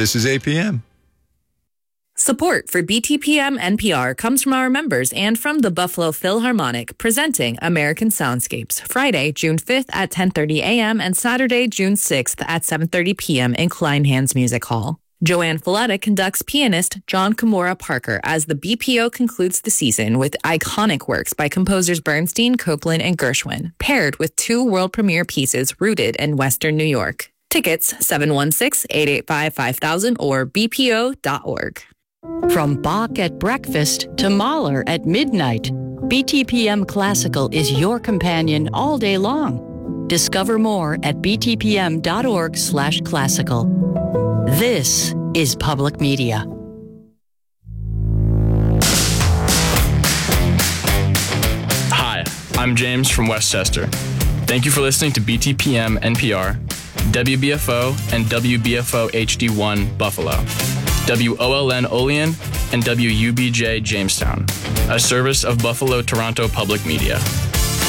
This is APM. Support for BTPM NPR comes from our members and from the Buffalo Philharmonic, presenting American Soundscapes, Friday, June 5th at 10:30 a.m. and Saturday, June 6th at 7:30 p.m. in Kleinhans Music Hall. Joanne Folletta conducts pianist John Kimura Parker as the BPO concludes the season with iconic works by composers Bernstein, Copland, and Gershwin, paired with 2 world premiere pieces rooted in Western New York. Tickets 716-885-5000 or bpo.org. From Bach at breakfast to Mahler at midnight, BTPM Classical is your companion all day long. Discover more at btpm.org/classical. This is Public Media. Hi, I'm James from Westchester. Thank you for listening to BTPM NPR, WBFO and WBFO HD1 Buffalo, WOLN Olean, and WUBJ Jamestown, a service of Buffalo Toronto Public Media.